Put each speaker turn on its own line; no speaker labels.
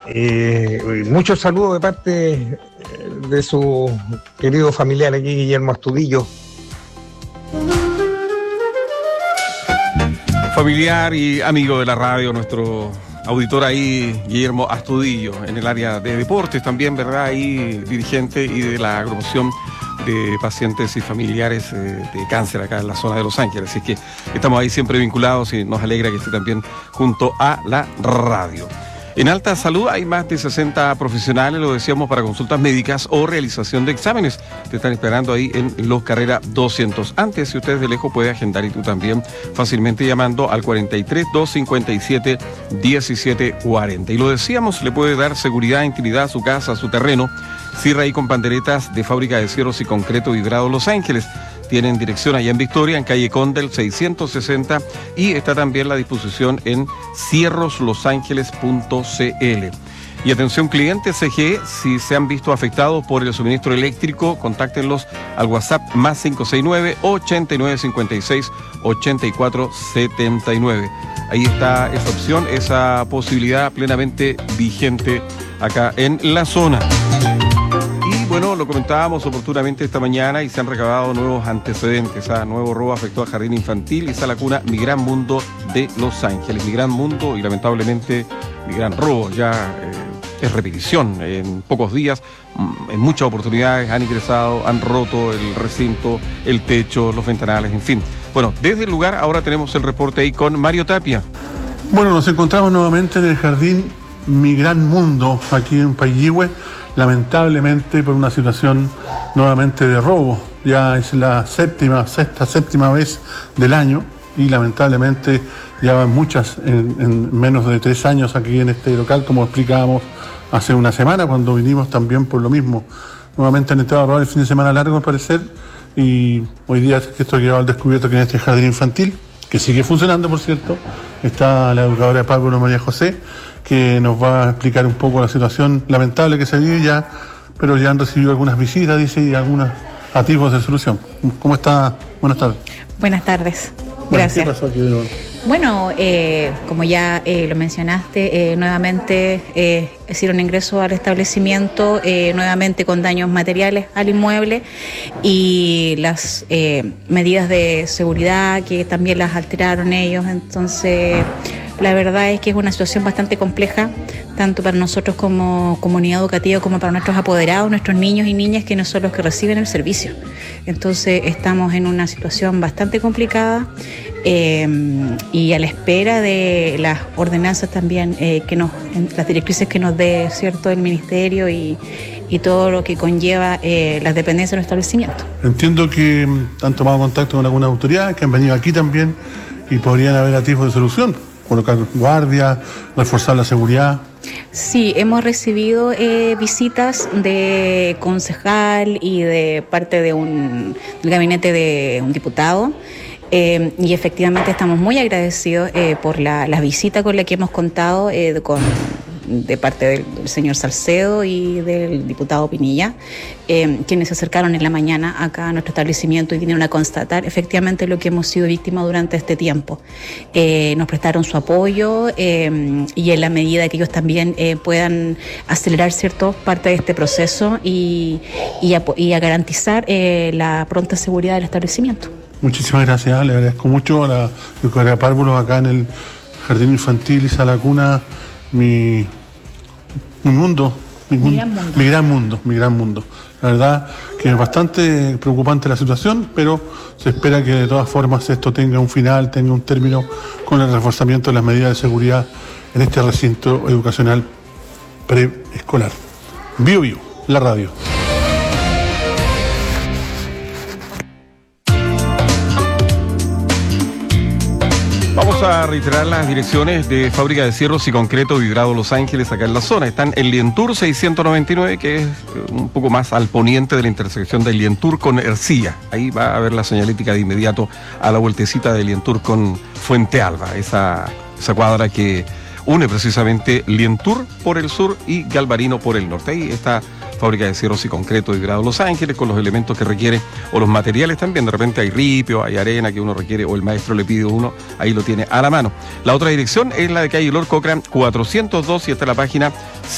Muchos saludos de parte de su querido familiar aquí, Guillermo Astudillo.
Familiar y amigo de la radio, nuestro auditor ahí, Guillermo Astudillo, en el área de deportes también, ¿verdad? Ahí dirigente y de la agrupación de pacientes y familiares de cáncer acá en la zona de Los Ángeles. Así que estamos ahí siempre vinculados y nos alegra que esté también junto a la radio. En Alta Salud hay más de 60 profesionales, lo decíamos, para consultas médicas o realización de exámenes. Te están esperando ahí en Los Carrera 200. Antes, si usted es de lejos, puede agendar y tú también fácilmente llamando al 43 257 1740. Y lo decíamos, le puede dar seguridad, intimidad a su casa, a su terreno. Cierra ahí con panderetas de Fábrica de Cierros y Concreto Vidrado Los Ángeles. Tienen dirección allá en Victoria, en calle Condel 660, y está también la disposición en cierroslosangeles.cl. Y atención clientes CGE, si se han visto afectados por el suministro eléctrico, contáctenlos al WhatsApp más 569-8956-8479. Ahí está esa opción, esa posibilidad plenamente vigente acá en la zona. Bueno, lo comentábamos oportunamente esta mañana y se han recabado nuevos antecedentes. Nuevo robo afectó al jardín infantil y la cuna Mi Gran Mundo de Los Ángeles. Mi Gran Mundo y lamentablemente mi gran robo ya es repetición. En pocos días, en muchas oportunidades han ingresado, han roto el recinto, el techo, los ventanales, en fin. Bueno, desde el lugar ahora tenemos el reporte ahí con Mario Tapia.
Bueno, nos encontramos nuevamente en el jardín Mi Gran Mundo, aquí en Payihue. Lamentablemente por una situación nuevamente de robo. Ya es la séptima vez del año y lamentablemente ya van muchas en menos de 3 años aquí en este local, como explicábamos hace una semana cuando vinimos también por lo mismo. Nuevamente han entrado a robar el fin de semana largo al parecer, y hoy día esto ha quedado al descubierto que en este jardín infantil, que sigue funcionando por cierto, está la educadora Pablo María José, que nos va a explicar un poco la situación lamentable que se vive ya, pero ya han recibido algunas visitas, dice, y algunos atisbos de solución. ¿Cómo está? Buenas tardes.
Buenas tardes. Gracias.
¿Qué pasó aquí de nuevo?
Bueno, como ya lo mencionaste, nuevamente hicieron ingreso al establecimiento, nuevamente con daños materiales al inmueble, y las medidas de seguridad que también las alteraron ellos. Entonces, la verdad es que es una situación bastante compleja, tanto para nosotros como comunidad educativa, como para nuestros apoderados, nuestros niños y niñas, que no son los que reciben el servicio. Entonces estamos en una situación bastante complicada, y a la espera de las ordenanzas también, las directrices que nos dé, ¿cierto?, el Ministerio y todo lo que conlleva las dependencias de nuestro establecimiento.
Entiendo que han tomado contacto con algunas autoridades que han venido aquí también y podrían haber atisbos de solución. Colocar guardia, reforzar la seguridad.
Sí, hemos recibido visitas de concejal y de parte del gabinete de un diputado, y efectivamente estamos muy agradecidos por la visita con la que hemos contado de parte del señor Salcedo y del diputado Pinilla, quienes se acercaron en la mañana acá a nuestro establecimiento y vinieron a constatar efectivamente lo que hemos sido víctimas durante este tiempo. Nos prestaron su apoyo, y en la medida que ellos también puedan acelerar, ¿cierto?, parte de este proceso y a garantizar la pronta seguridad del establecimiento.
Muchísimas gracias, le agradezco mucho a la educadora Párvulos acá en el Jardín Infantil y Sala Cuna, mi gran mundo. La verdad que es bastante preocupante la situación, pero se espera que de todas formas esto tenga un final, tenga un término con el reforzamiento de las medidas de seguridad en este recinto educacional preescolar. Bio, la radio.
Vamos a reiterar las direcciones de Fábrica de Cierros y Concreto Vidrado Los Ángeles acá en la zona. Están en Lientur 699, que es un poco más al poniente de la intersección de Lientur con Ercilla. Ahí va a haber la señalética de inmediato a la vueltecita de Lientur con Fuente Alba, esa cuadra que une precisamente Lientur por el sur y Galvarino por el norte. Ahí está Fábrica de Cierros y Concreto Vidrado Los Ángeles, con los elementos que requiere, o los materiales también. De repente hay ripio, hay arena que uno requiere, o el maestro le pide uno, ahí lo tiene a la mano. La otra dirección es la de calle Lord Cochran 402, y está la página